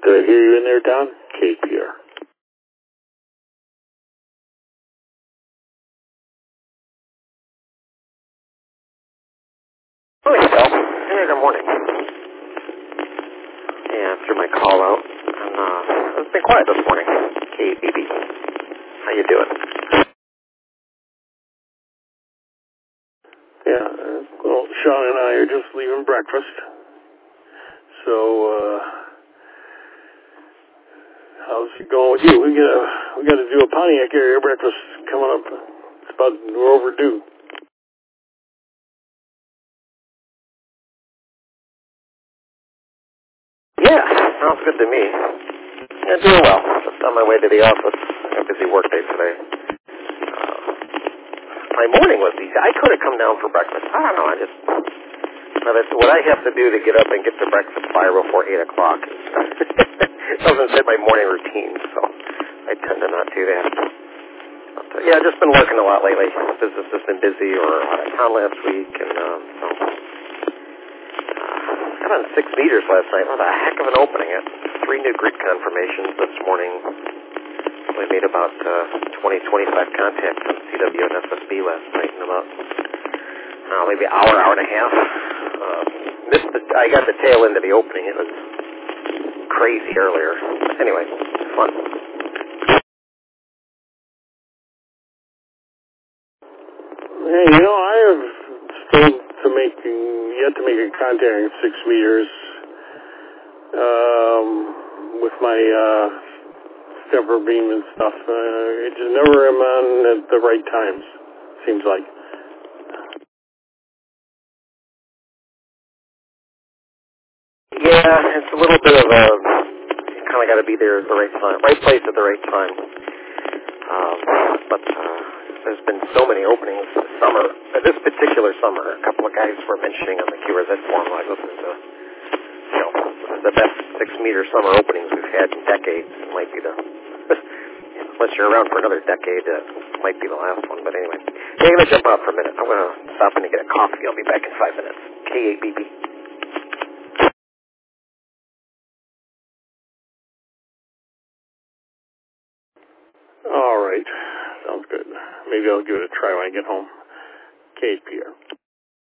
Did I hear you in there, Don? KPR. Morning, Phil. Hey, good morning. Yeah, threw my call out. And, it's been quiet this morning. KBB. How you doing? Yeah, well, Sean and I are just leaving breakfast. So, how's it going with you? We gotta do a Pontiac area breakfast coming up. We're overdue. Yeah, sounds good to me. Yeah, doing well. Just on my way to the office. I had a busy work day today. My morning was easy. I could have come down for breakfast. I don't know. That's what I have to do to get up and get to breakfast fire before 8 o'clock. Doesn't fit my morning routine, so I tend to not do that. But, yeah, I've just been working a lot lately. Business has been busy, or out of town last week, and so got on 6 meters last night. What a heck of an opening! 3 new grid confirmations this morning. We made about 20, 25 contacts on CW and SSB last night in about maybe an hour and a half. I got the tail end of the opening. It was crazy earlier. Anyway, fun. Hey, I have still yet to make a contact in 6 meters with my stepper beam and stuff. I just never am on at the right times, seems like. Yeah, it's a little bit of you kind of got to be there at the right time, right place at the right time. But there's been so many openings this summer. This particular summer, a couple of guys were mentioning on the QRZ forum I listened to, the best 6-meter summer openings we've had in decades. It might be unless you're around for another decade, might be the last one. But anyway, I'm going to jump out for a minute. I'm going to stop in and get a coffee. I'll be back in 5 minutes. KABB. All right. Sounds good. Maybe I'll give it a try when I get home. KPR.